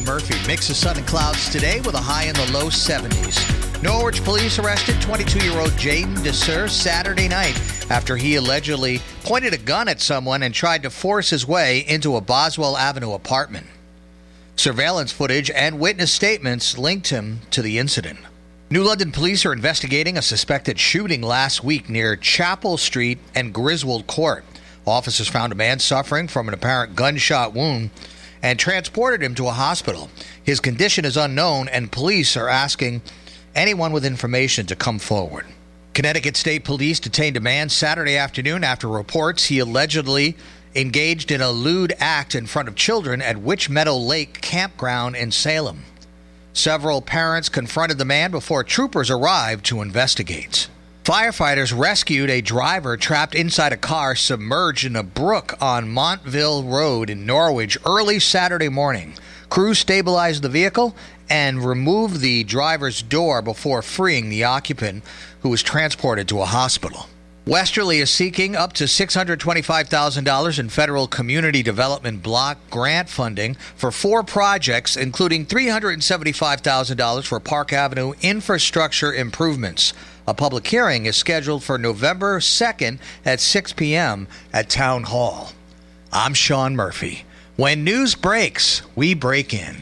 Murphy. Mix of sun and clouds today with a high in the low 70s. Norwich police arrested 22-year-old Jaden DeSur Saturday night after he allegedly pointed a gun at someone and tried to force his way into a Boswell Avenue apartment. Surveillance footage and witness statements linked him to the incident. New London police are investigating a suspected shooting last week near Chapel Street and Griswold Court. Officers found a man suffering from an apparent gunshot wound and transported him to a hospital. His condition is unknown, and police are asking anyone with information to come forward. Connecticut State Police detained a man Saturday afternoon after reports he allegedly engaged in a lewd act in front of children at Witch Meadow Lake Campground in Salem. Several parents confronted the man before troopers arrived to investigate. Firefighters rescued a driver trapped inside a car submerged in a brook on Montville Road in Norwich early Saturday morning. Crews stabilized the vehicle and removed the driver's door before freeing the occupant, who was transported to a hospital. Westerly is seeking up to $625,000 in federal community development block grant funding for 4 projects, including $375,000 for Park Avenue infrastructure improvements. A public hearing is scheduled for November 2nd at 6 p.m. at Town Hall. I'm Sean Murphy. When news breaks, we break in.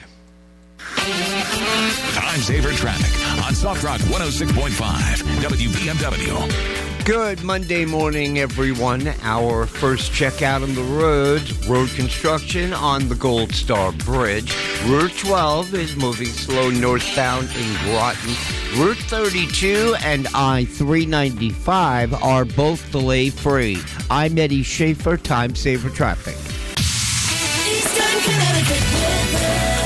Time saver traffic on Soft Rock 106.5 WBMW. Good Monday morning, everyone. Our first check out on the roads. Road construction on the Gold Star Bridge. Route 12 is moving slow northbound in Groton. Route 32 and I-395 are both delay-free. I'm Eddie Schaefer, Time Saver Traffic. Eastern Connecticut weather.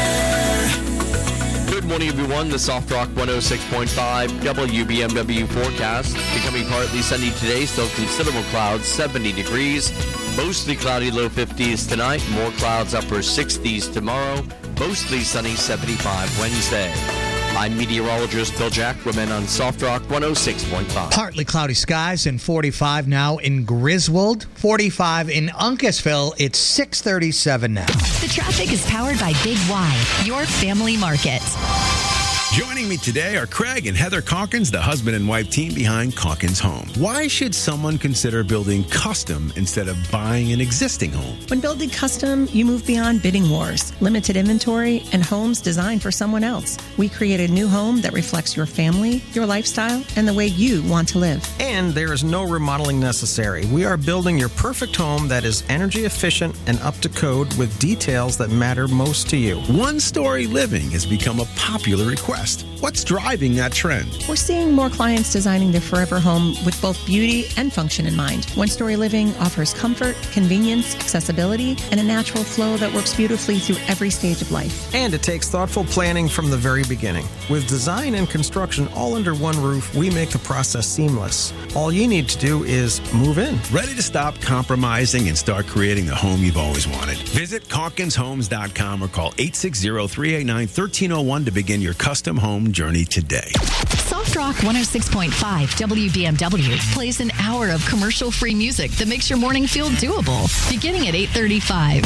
Good morning, everyone. The Soft Rock 106.5 WBMW forecast. Becoming partly sunny today, still considerable clouds, 70 degrees. Mostly cloudy, low 50s tonight. More clouds, upper 60s tomorrow. Mostly sunny, 75 Wednesday. I'm meteorologist Bill Jackman on Soft Rock 106.5. Partly cloudy skies and 45 now in Griswold, 45 in Uncasville. It's 6:37 now. The traffic is powered by Big Y, your family market. Joining me today are Craig and Heather Calkins, the husband and wife team behind Calkins Home. Why should someone consider building custom instead of buying an existing home? When building custom, you move beyond bidding wars, limited inventory, and homes designed for someone else. We create a new home that reflects your family, your lifestyle, and the way you want to live. And there is no remodeling necessary. We are building your perfect home that is energy efficient and up to code with details that matter most to you. One-story living has become a popular request. What's driving that trend? We're seeing more clients designing their forever home with both beauty and function in mind. One-story living offers comfort, convenience, accessibility, and a natural flow that works beautifully through every stage of life. And it takes thoughtful planning from the very beginning. With design and construction all under one roof, we make the process seamless. All you need to do is move in. Ready to stop compromising and start creating the home you've always wanted? Visit CalkinsHomes.com or call 860-389-1301 to begin your custom home journey today. Soft Rock 106.5 WBMW plays an hour of commercial-free music that makes your morning feel doable, beginning at 8:35.